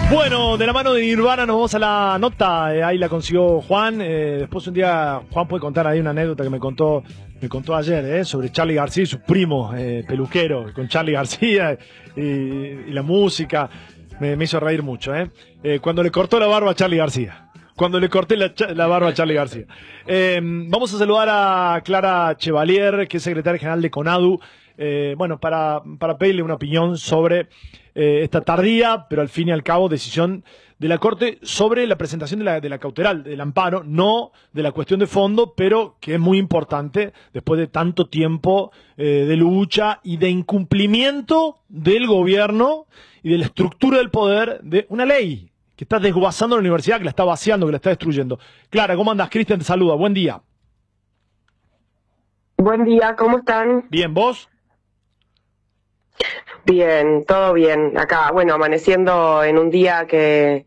Bueno, de la mano de Nirvana nos vamos a la nota. Ahí la consiguió Juan. Después un día Juan puede contar ahí una anécdota que me contó ayer, sobre Charly García y su primo peluquero, con Charly García y la música. Me hizo reír mucho, cuando le cortó la barba a Charly García. Cuando le corté la barba a Charly García. Vamos a saludar a Clara Chevalier, que es secretaria general de CONADU. Para pedirle una opinión sobre esta tardía, pero al fin y al cabo decisión de la Corte sobre la presentación de la cautelar, del amparo, no de la cuestión de fondo, pero que es muy importante después de tanto tiempo de lucha y de incumplimiento del gobierno y de la estructura del poder de una ley que está desguazando la universidad, que la está vaciando, que la está destruyendo. Clara, ¿cómo andas? Cristian te saluda, buen día. Buen día, ¿cómo están? Bien, ¿vos? Bien, todo bien. Acá, bueno, amaneciendo en un día que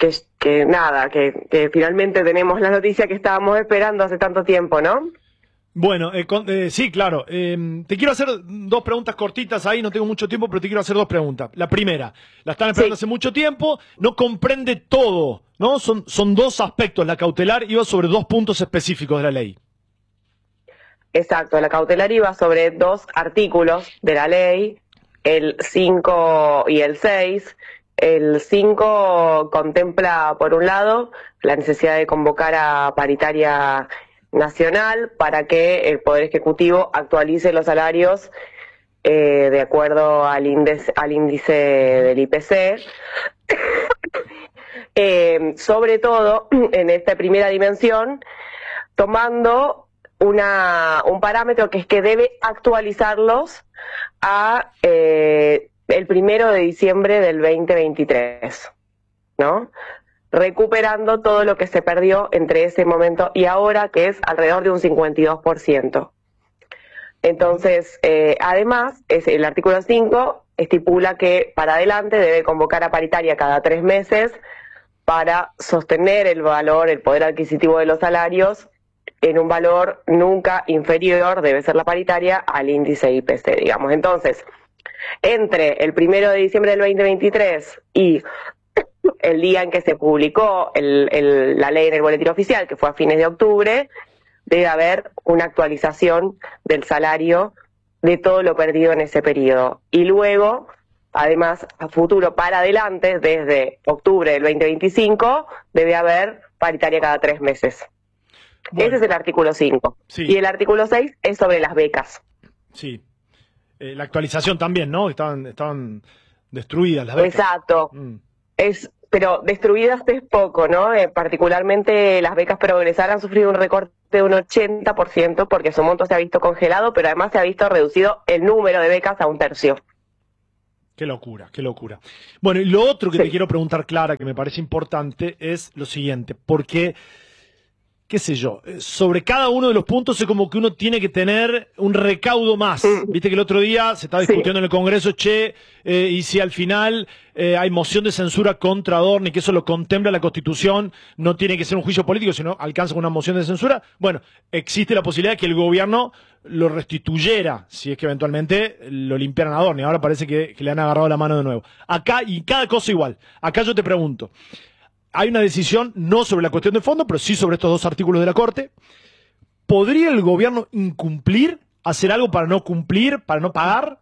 finalmente tenemos la noticia que estábamos esperando hace tanto tiempo, ¿no? Bueno, sí, claro. Te quiero hacer dos preguntas cortitas ahí, no tengo mucho tiempo, pero te quiero hacer dos preguntas. La primera, la están esperando hace mucho tiempo, no comprende todo, ¿no? Son dos aspectos, la cautelar iba sobre dos puntos específicos de la ley. Exacto, la cautelar iba sobre dos artículos de la ley, el 5 y el 6. El 5 contempla, por un lado, la necesidad de convocar a paritaria nacional para que el Poder Ejecutivo actualice los salarios de acuerdo al índice del IPC. Sobre todo, en esta primera dimensión, tomando un parámetro que es que debe actualizarlos a el 1 de diciembre del 2023, ¿no? Recuperando todo lo que se perdió entre ese momento y ahora, que es alrededor de un 52%. Entonces, además, el artículo 5 estipula que para adelante debe convocar a paritaria cada 3 meses para sostener el valor, el poder adquisitivo de los salarios en un valor nunca inferior, debe ser la paritaria, al índice IPC, digamos. Entonces, entre el 1 de diciembre del 2023 y el día en que se publicó la ley en el boletín oficial, que fue a fines de octubre, debe haber una actualización del salario de todo lo perdido en ese periodo. Y luego, además, a futuro para adelante, desde octubre del 2025, debe haber paritaria cada 3 meses. Bueno. Ese es el artículo 5. Sí. Y el artículo 6 es sobre las becas. Sí. La actualización también, ¿no? Estaban destruidas las becas. Exacto. Pero destruidas es poco, ¿no? Particularmente las becas Progresar han sufrido un recorte de un 80% porque su monto se ha visto congelado, pero además se ha visto reducido el número de becas a 1/3. Qué locura, qué locura. Bueno, y lo otro que te quiero preguntar, Clara, que me parece importante, es lo siguiente. Porque, qué sé yo, sobre cada uno de los puntos es como que uno tiene que tener un recaudo más. Viste que el otro día se estaba discutiendo en el Congreso, y si al final hay moción de censura contra Adorni, que eso lo contempla la Constitución, no tiene que ser un juicio político, sino alcanza con una moción de censura. Bueno, existe la posibilidad de que el gobierno lo restituyera, si es que eventualmente lo limpiaran a Adorni. Ahora parece que le han agarrado la mano de nuevo. Acá, y cada cosa igual. Acá yo te pregunto, hay una decisión no sobre la cuestión de fondo, pero sí sobre estos dos artículos de la Corte. ¿Podría el gobierno incumplir, hacer algo para no cumplir, para no pagar?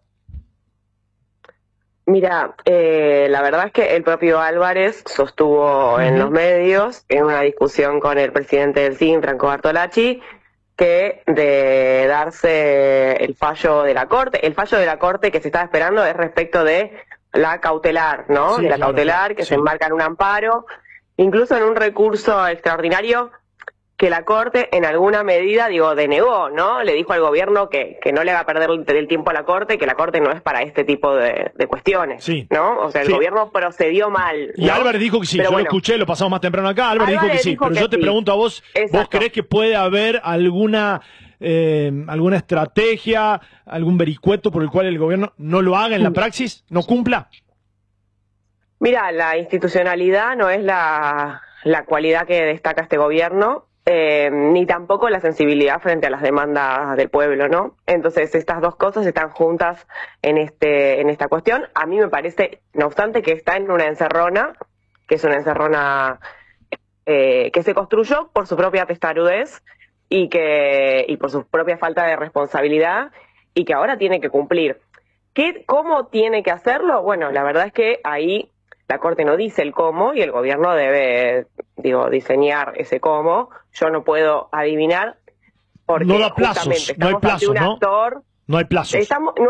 Mira, la verdad es que el propio Álvarez sostuvo en los medios, en una discusión con el presidente del CIN, Franco Bartolacci, que de darse el fallo de la Corte que se estaba esperando es respecto de la cautelar, ¿no? Sí, de la claro, cautelar, que se enmarca en un amparo, incluso en un recurso extraordinario que la Corte en alguna medida, denegó, ¿no? Le dijo al gobierno que no le va a perder el tiempo a la Corte, que la Corte no es para este tipo de cuestiones, ¿no? O sea, el gobierno procedió mal, ¿no? Y Álvarez dijo que sí, pero yo lo escuché, lo pasamos más temprano acá, Álvarez dijo que sí, pero yo te pregunto a vos, ¿vos creés que puede haber alguna estrategia, algún vericueto por el cual el gobierno no lo haga en la praxis, no cumpla? Mira, la institucionalidad no es la cualidad que destaca este gobierno, ni tampoco la sensibilidad frente a las demandas del pueblo, ¿no? Entonces, estas dos cosas están juntas en esta cuestión. A mí me parece, no obstante, que está en una encerrona que es una encerrona que se construyó por su propia testarudez y por su propia falta de responsabilidad y que ahora tiene que cumplir. ¿Cómo tiene que hacerlo? Bueno, la verdad es que ahí la Corte no dice el cómo y el gobierno debe, diseñar ese cómo. Yo no puedo adivinar porque no da plazos, no hay plazos, ¿no? Actor, no hay plazos.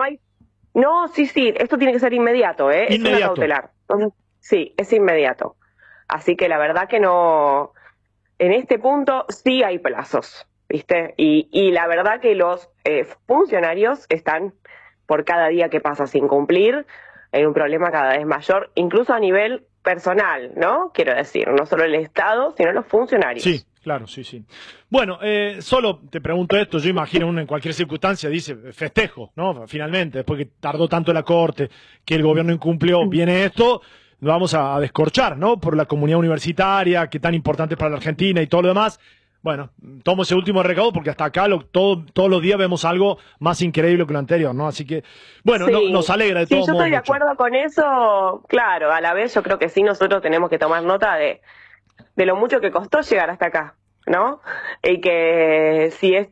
No, sí, esto tiene que ser inmediato, ¿eh? Es una cautelar. Entonces, sí, es inmediato. Así que la verdad que no, en este punto sí hay plazos, ¿viste? Y la verdad que los funcionarios están por cada día que pasa sin cumplir, hay un problema cada vez mayor, incluso a nivel personal, ¿no? Quiero decir, no solo el Estado, sino los funcionarios. Sí, claro, sí. Bueno, solo te pregunto esto, yo imagino uno en cualquier circunstancia dice festejo, ¿no? Finalmente, después que tardó tanto la Corte, que el gobierno incumplió, viene esto, lo vamos a descorchar, ¿no? Por la comunidad universitaria, que tan importante es para la Argentina y todo lo demás. Bueno, tomo ese último recaudo porque hasta acá todos los días vemos algo más increíble que lo anterior, ¿no? Así que, bueno, sí, nos alegra de todo modo. Sí, yo estoy de acuerdo con eso, claro, a la vez yo creo que sí nosotros tenemos que tomar nota de lo mucho que costó llegar hasta acá, ¿no? Y que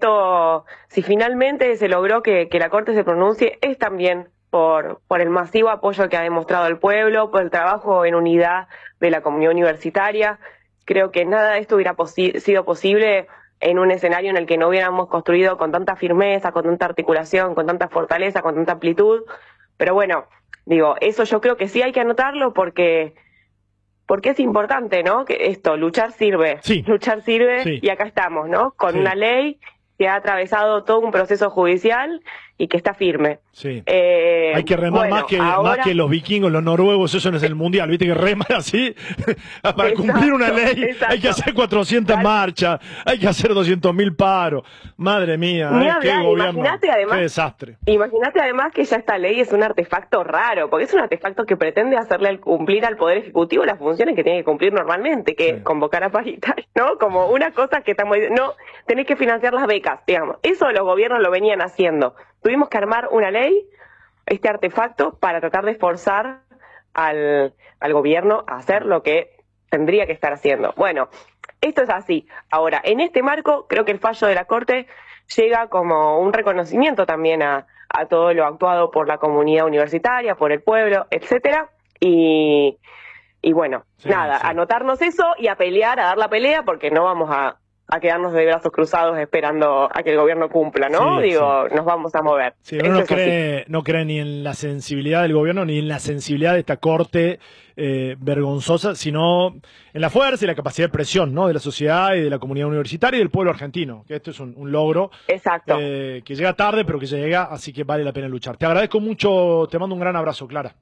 si finalmente se logró que la Corte se pronuncie, es también por el masivo apoyo que ha demostrado el pueblo, por el trabajo en unidad de la comunidad universitaria. Creo que nada de esto hubiera sido posible en un escenario en el que no hubiéramos construido con tanta firmeza, con tanta articulación, con tanta fortaleza, con tanta amplitud. Pero bueno, eso yo creo que sí hay que anotarlo porque es importante, ¿no? Que luchar sirve. Sí. Luchar sirve sí. Y acá estamos, ¿no? Con una ley que ha atravesado todo un proceso judicial y que está firme. Sí. Hay que remar más que los vikingos, los noruegos, eso no es el mundial, viste que reman así para cumplir una ley. Hay que hacer 400 marchas, hay que hacer 200.000 paros. Madre mía, qué gobierno, qué desastre. Imagínate además que ya esta ley es un artefacto raro, porque es un artefacto que pretende hacerle cumplir al Poder Ejecutivo las funciones que tiene que cumplir normalmente, que es convocar a paritarias, ¿no? Como una cosa que estamos diciendo, no, tenés que financiar las becas, digamos. Eso los gobiernos lo venían haciendo. Tuvimos que armar una ley, este artefacto, para tratar de forzar al gobierno a hacer lo que tendría que estar haciendo. Bueno, esto es así. Ahora, en este marco, creo que el fallo de la Corte llega como un reconocimiento también a todo lo actuado por la comunidad universitaria, por el pueblo, etcétera. Y bueno, anotarnos eso y a pelear, a dar la pelea, porque no vamos a quedarnos de brazos cruzados esperando a que el gobierno cumpla, ¿no? Nos vamos a mover. Sí, uno no cree ni en la sensibilidad del gobierno ni en la sensibilidad de esta Corte vergonzosa, sino en la fuerza y la capacidad de presión, ¿no? De la sociedad y de la comunidad universitaria y del pueblo argentino, que esto es un logro. Exacto. Que llega tarde, pero que llega, así que vale la pena luchar. Te agradezco mucho, te mando un gran abrazo, Clara.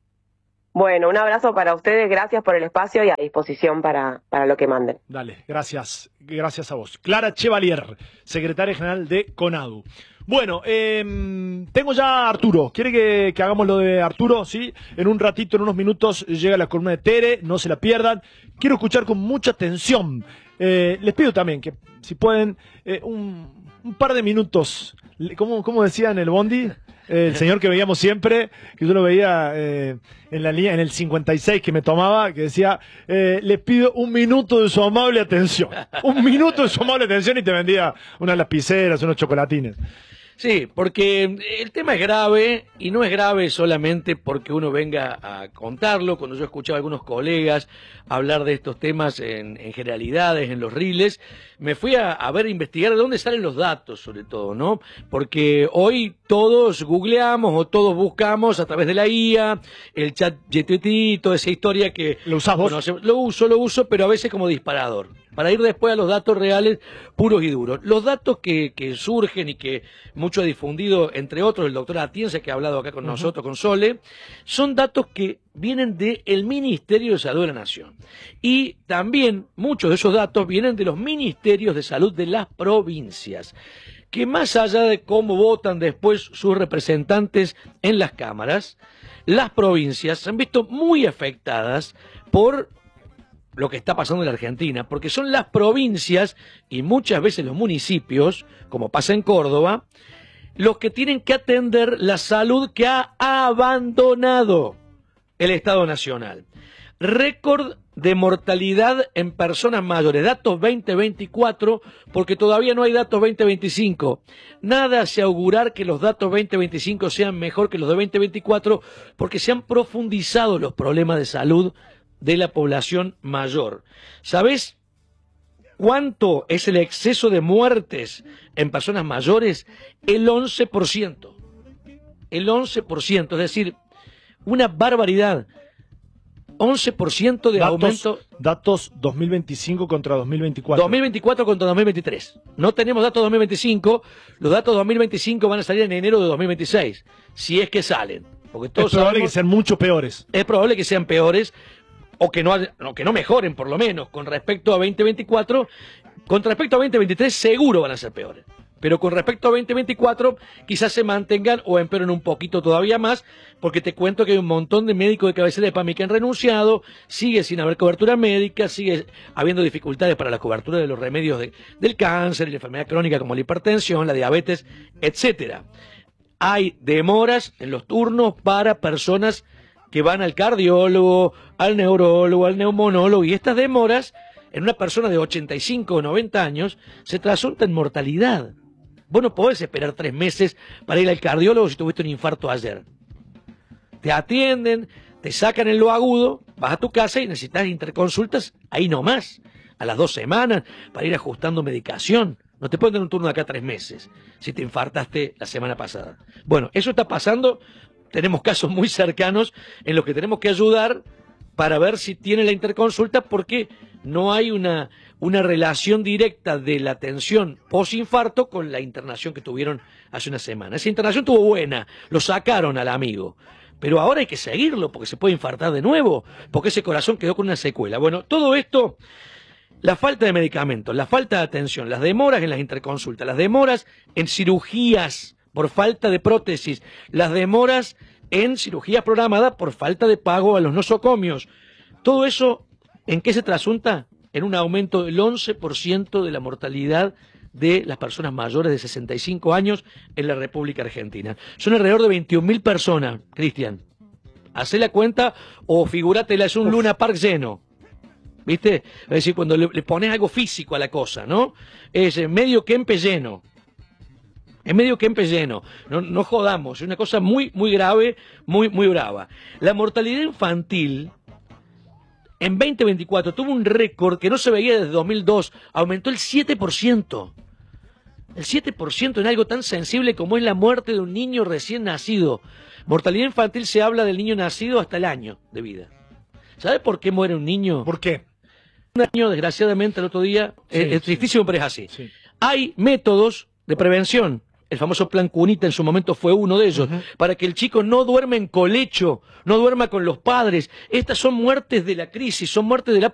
Bueno, un abrazo para ustedes, gracias por el espacio y a disposición para lo que manden. Dale, gracias a vos. Clara Chevalier, secretaria general de CONADU. Bueno, tengo ya a Arturo. ¿Quiere que hagamos lo de Arturo? Sí, en un ratito, en unos minutos, llega la columna de Tere, no se la pierdan. Quiero escuchar con mucha atención. Les pido también que, si pueden, un par de minutos, ¿cómo decía en el bondi? El señor que veíamos siempre, que yo lo veía en el 56 que me tomaba, que decía, les pido un minuto de su amable atención. Un minuto de su amable atención y te vendía unas lapiceras, unos chocolatines. Sí, porque el tema es grave y no es grave solamente porque uno venga a contarlo. Cuando yo escuchaba a algunos colegas hablar de estos temas en generalidades, en los riles, me fui a investigar de dónde salen los datos, sobre todo, ¿no? Porque hoy todos googleamos o todos buscamos a través de la IA, el chat GPT, toda esa historia que... ¿Lo usás vos? Lo uso, pero a veces como disparador, para ir después a los datos reales, puros y duros. Los datos que surgen y que mucho ha difundido, entre otros, el doctor Atienza, que ha hablado acá con nosotros, con Sole, son datos que vienen del Ministerio de Salud de la Nación. Y también muchos de esos datos vienen de los ministerios de salud de las provincias, que más allá de cómo votan después sus representantes en las cámaras, las provincias se han visto muy afectadas por lo que está pasando en la Argentina, porque son las provincias y muchas veces los municipios, como pasa en Córdoba, los que tienen que atender la salud que ha abandonado el Estado Nacional. Récord de mortalidad en personas mayores, datos 2024, porque todavía no hay datos 2025. Nada hace augurar que los datos 2025 sean mejor que los de 2024, porque se han profundizado los problemas de salud de la población mayor. ¿Sabés cuánto es el exceso de muertes en personas mayores? El 11%. El 11%, es decir, una barbaridad. 11% de aumento. Datos 2025 contra 2024. 2024 contra 2023. No tenemos datos 2025. Los datos 2025 van a salir en enero de 2026. Si es que salen. Porque todos es probable sabemos, que sean mucho peores. es probable que sean peores o que no mejoren, por lo menos, con respecto a 2024. Con respecto a 2023 seguro van a ser peores. Pero con respecto a 2024 quizás se mantengan o empeoren un poquito todavía más, porque te cuento que hay un montón de médicos de cabecera de PAMI que han renunciado, sigue sin haber cobertura médica, sigue habiendo dificultades para la cobertura de los remedios del cáncer y la enfermedad crónica como la hipertensión, la diabetes, etcétera. Hay demoras en los turnos para personas que van al cardiólogo, al neurólogo, al neumonólogo, y estas demoras en una persona de 85 o 90 años se trasuntan en mortalidad. Vos no podés esperar 3 meses para ir al cardiólogo si tuviste un infarto ayer. Te atienden, te sacan en lo agudo, vas a tu casa y necesitas interconsultas ahí nomás, a las 2 semanas, para ir ajustando medicación. No te pueden dar un turno de acá 3 meses si te infartaste la semana pasada. Bueno, eso está pasando. Tenemos casos muy cercanos en los que tenemos que ayudar para ver si tiene la interconsulta, porque no hay una relación directa de la atención posinfarto con la internación que tuvieron hace una semana. Esa internación estuvo buena, lo sacaron al amigo, pero ahora hay que seguirlo porque se puede infartar de nuevo, porque ese corazón quedó con una secuela. Bueno, todo esto, la falta de medicamentos, la falta de atención, las demoras en las interconsultas, las demoras en cirugías por falta de prótesis, las demoras en cirugías programadas por falta de pago a los nosocomios. Todo eso, ¿en qué se trasunta? En un aumento del 11% de la mortalidad de las personas mayores de 65 años en la República Argentina. Son alrededor de 21.000 personas, Cristian. Hacé la cuenta o figúratela, es un Luna Park lleno. ¿Viste? Es decir, cuando le pones algo físico a la cosa, ¿no? Es medio Kempe lleno. Es medio Kempe lleno. No jodamos. Es una cosa muy, muy grave, muy, muy brava. La mortalidad infantil en 2024 tuvo un récord que no se veía desde 2002. Aumentó el 7%. El 7% en algo tan sensible como es la muerte de un niño recién nacido. Mortalidad infantil se habla del niño nacido hasta el año de vida. ¿Sabe por qué muere un niño? ¿Por qué? Un año, desgraciadamente, el otro día, es tristísimo, pero es así. Sí. Hay métodos de prevención. El famoso plan Cunita en su momento fue uno de ellos, para que el chico no duerma en colecho, no duerma con los padres. Estas son muertes de la crisis, son muertes